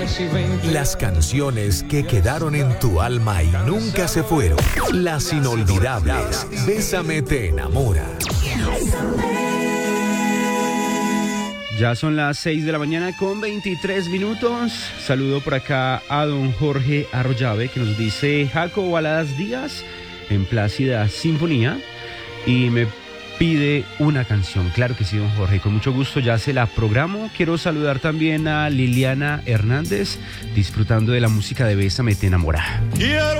Las canciones que quedaron en tu alma y nunca se fueron. Las inolvidables. Bésame te enamora. Ya son las 6 de la mañana con 23 minutos. Saludo por acá a don Jorge Arroyave, que nos dice: Jaco, baladas Díaz en Plácida Sinfonía, y me pide una canción. Claro que sí, don Jorge, con mucho gusto ya se la programo. Quiero saludar también a Liliana Hernández, disfrutando de la música de Bésame te enamora.